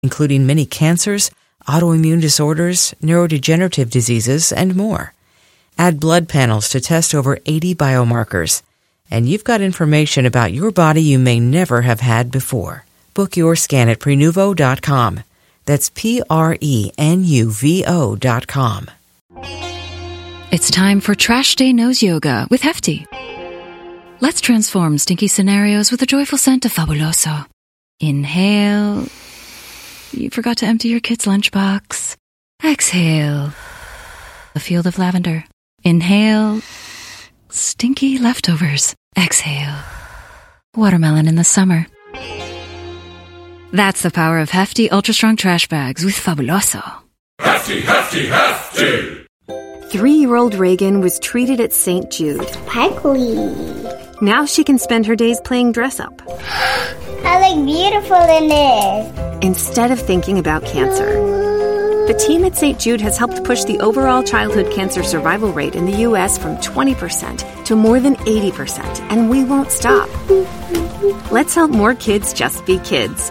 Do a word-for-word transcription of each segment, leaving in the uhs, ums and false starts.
including many cancers, autoimmune disorders, neurodegenerative diseases, and more. Add blood panels to test over eighty biomarkers, and you've got information about your body you may never have had before. Book your scan at Prenuvo dot com. That's P R E N U V O dot com. It's time for Trash Day Nose Yoga with Hefty. Let's transform stinky scenarios with a joyful scent of Fabuloso. Inhale. You forgot to empty your kid's lunchbox. Exhale. A field of lavender. Inhale. Stinky leftovers. Exhale. Watermelon in the summer. That's the power of Hefty Ultra Strong Trash Bags with Fabuloso. Hefty, Hefty, Hefty! Three-year-old Reagan was treated at Saint Jude. Sparkly. Now she can spend her days playing dress-up. I look beautiful in this. Instead of thinking about cancer. The team at Saint Jude has helped push the overall childhood cancer survival rate in the U S from twenty percent to more than eighty percent, and we won't stop. Let's help more kids just be kids.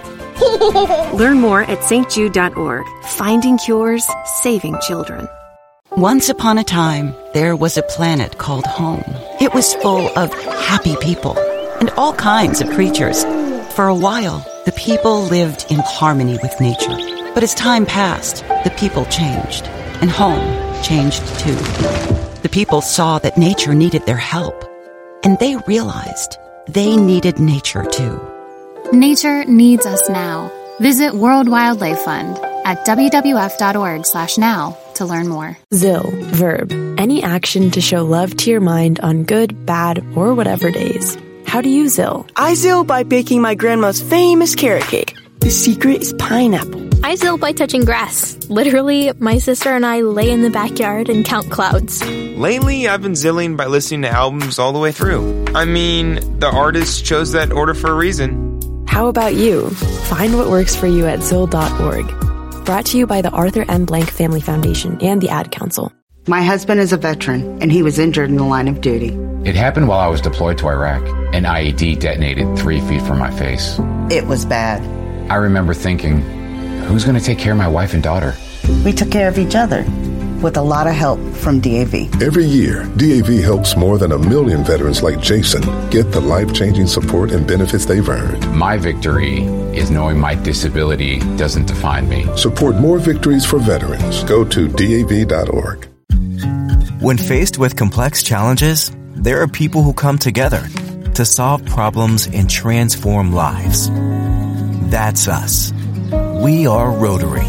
Learn more at S T jude dot org. Finding cures, saving children. Once upon a time, there was a planet called home. It was full of happy people and all kinds of creatures. For a while, the people lived in harmony with nature. But as time passed, the people changed, and home changed too. The people saw that nature needed their help, and they realized they needed nature too. Nature needs us now. Visit World Wildlife Fund at w w f dot org slash now to learn more. Zill, verb, any action to show love to your mind on good, bad, or whatever days. How do you Zill? I Zill by baking my grandma's famous carrot cake. The secret is pineapple. I Zill by touching grass. Literally, my sister and I lay in the backyard and count clouds. Lately, I've been zilling by listening to albums all the way through. I mean, the artist chose that order for a reason. How about you? Find what works for you at zill dot org. Brought to you by the Arthur M. Blank Family Foundation and the Ad Council. My husband is a veteran, and he was injured in the line of duty. It happened while I was deployed to Iraq. An I E D detonated three feet from my face. It was bad. I remember thinking, who's going to take care of my wife and daughter? We took care of each other, with a lot of help from D A V. Every year, D A V helps more than a million veterans like Jason get the life-changing support and benefits they've earned. My victory is knowing my disability doesn't define me. Support more victories for veterans. Go to D A V dot org. When faced with complex challenges, there are people who come together to solve problems and transform lives. That's us. We are Rotary.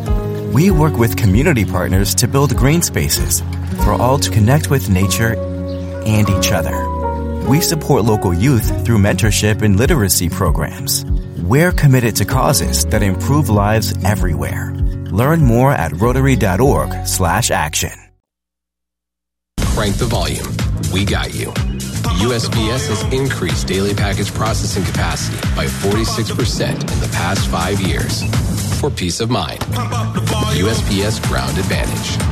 We work with community partners to build green spaces for all to connect with nature and each other. We support local youth through mentorship and literacy programs. We're committed to causes that improve lives everywhere. Learn more at rotary dot org slash action. Crank the volume. We got you. U S P S has increased daily package processing capacity by forty-six percent in the past five years. For peace of mind. U S P S Ground Advantage.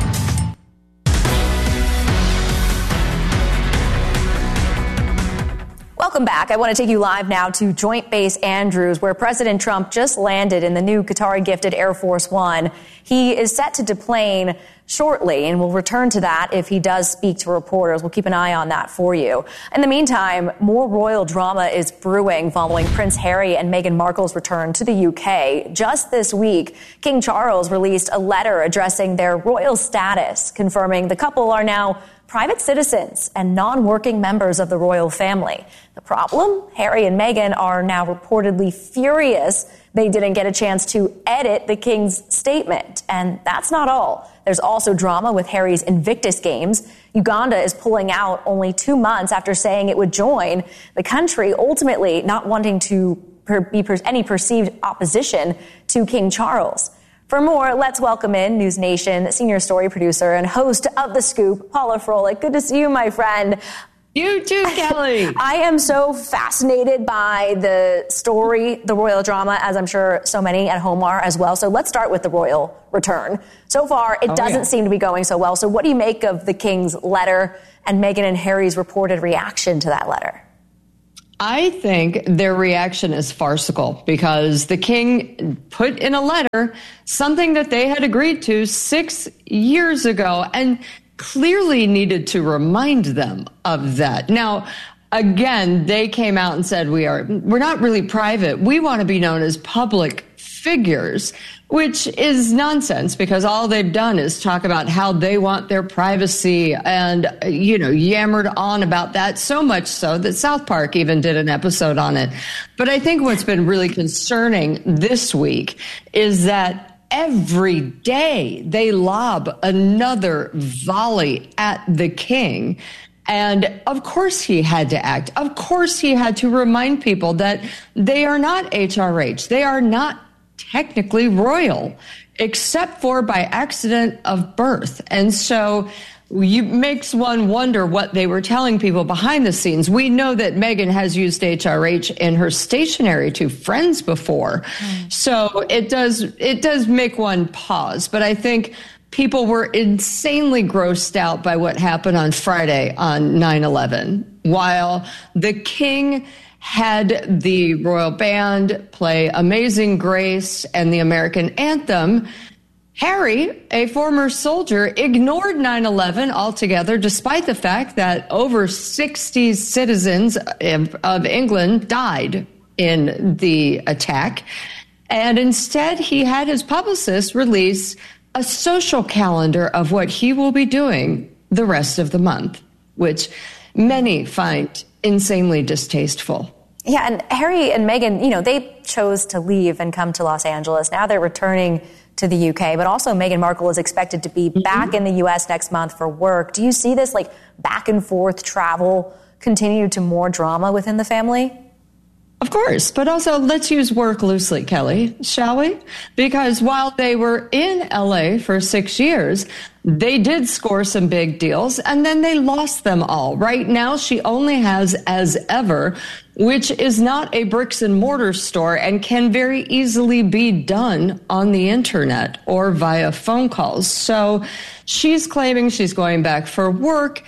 Welcome back. I want to take you live now to Joint Base Andrews, where President Trump just landed in the new Qatari-gifted Air Force One. He is set to deplane shortly, and we'll return to that if he does speak to reporters. We'll keep an eye on that for you. In the meantime, more royal drama is brewing following Prince Harry and Meghan Markle's return to the U K. Just this week, King Charles released a letter addressing their royal status, confirming the couple are now private citizens and non-working members of the royal family. The problem? Harry and Meghan are now reportedly furious they didn't get a chance to edit the king's statement. And that's not all. There's also drama with Harry's Invictus Games. Uganda is pulling out only two months after saying it would join. The country ultimately not wanting to be any perceived opposition to King Charles. For more, let's welcome in News Nation senior story producer and host of The Scoop, Paula Froelich. Good to see you, my friend. You too, Kelly. I am so fascinated by the story, the royal drama, as I'm sure so many at home are as well. So let's start with the royal return. So far, it oh, doesn't yeah. seem to be going so well. So what do you make of the king's letter and Meghan and Harry's reported reaction to that letter? I think their reaction is farcical because the king put in a letter something that they had agreed to six years ago and clearly needed to remind them of that. Now, again, they came out and said, we are, we're not really private. We want to be known as public figures, which is nonsense because all they've done is talk about how they want their privacy and, you know, yammered on about that so much so that South Park even did an episode on it. But I think what's been really concerning this week is that every day they lob another volley at the king. And of course he had to act. Of course he had to remind people that they are not H R H. They are not technically royal, except for by accident of birth. And so you makes one wonder what they were telling people behind the scenes. We know that Meghan has used H R H in her stationery to friends before. Mm. So it does, it does make one pause. But I think people were insanely grossed out by what happened on Friday on nine eleven, while the king had the royal band play Amazing Grace and the American anthem. Harry, a former soldier, ignored nine eleven altogether, despite the fact that over sixty citizens of England died in the attack. And instead, he had his publicist release a social calendar of what he will be doing the rest of the month, which many find insanely distasteful. Yeah, and Harry and Meghan, you know, they chose to leave and come to Los Angeles. Now they're returning to the U K, but also Meghan Markle is expected to be mm-hmm. back in the U S next month for work. Do you see this like back and forth travel continue to more drama within the family? Of course, but also let's use work loosely, Kelly, shall we? Because while they were in L A for six years, they did score some big deals and then they lost them all. Right now, she only has As Ever, which is not a bricks and mortar store and can very easily be done on the internet or via phone calls. So she's claiming she's going back for work.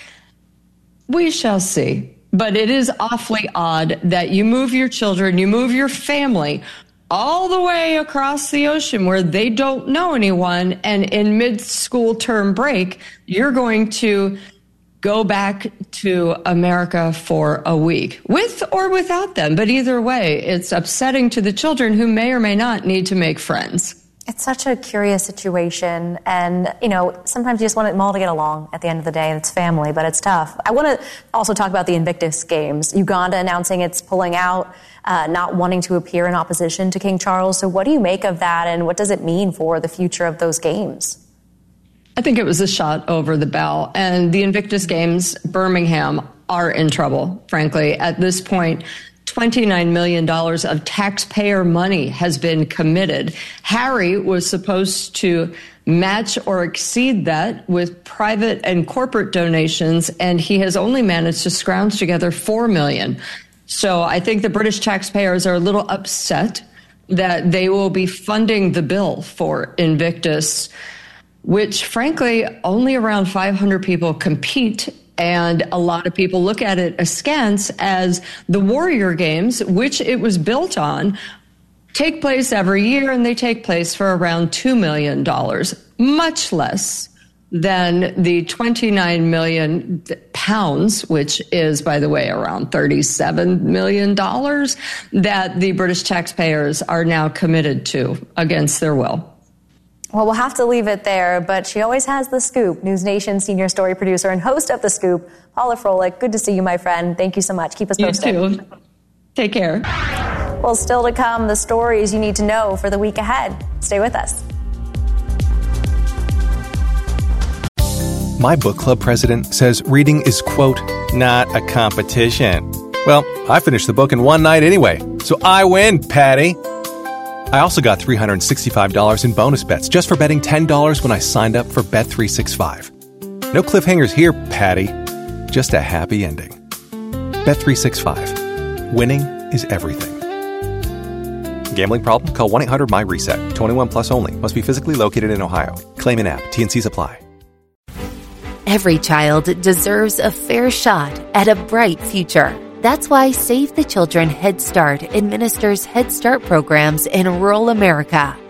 We shall see. But it is awfully odd that you move your children, you move your family all the way across the ocean where they don't know anyone, and in mid-school term break, you're going to go back to America for a week, with or without them. But either way, it's upsetting to the children who may or may not need to make friends. It's such a curious situation. And, you know, sometimes you just want them all to get along at the end of the day. It's family, but it's tough. I want to also talk about the Invictus Games. Uganda announcing it's pulling out, uh, not wanting to appear in opposition to King Charles. So what do you make of that, and what does it mean for the future of those games? I think it was a shot over the bow. And the Invictus Games, Birmingham, are in trouble, frankly. At this point, twenty-nine million dollars of taxpayer money has been committed. Harry was supposed to match or exceed that with private and corporate donations, and he has only managed to scrounge together four million dollars. So I think the British taxpayers are a little upset that they will be funding the bill for Invictus, which, frankly, only around five hundred people compete. And a lot of people look at it askance as the Warrior Games, which it was built on, take place every year, and they take place for around two million dollars, much less than the twenty-nine million pounds, which is, by the way, around thirty-seven million dollars, that the British taxpayers are now committed to against their will. Well, we'll have to leave it there, but she always has the scoop. News Nation senior story producer and host of The Scoop, Paula Froelich. Good to see you, my friend. Thank you so much. Keep us posted. You too. Take care. Well, still to come, the stories you need to know for the week ahead. Stay with us. My book club president says reading is, quote, not a competition. Well, I finished the book in one night anyway, so I win, Patty. I also got three hundred sixty-five dollars in bonus bets just for betting ten dollars when I signed up for Bet three sixty-five. No cliffhangers here, Patty. Just a happy ending. Bet three sixty-five. Winning is everything. Gambling problem? Call one eight hundred my reset. twenty-one plus only. Must be physically located in Ohio. Claim in app. T and C's apply. Every child deserves a fair shot at a bright future. That's why Save the Children Head Start administers Head Start programs in rural America.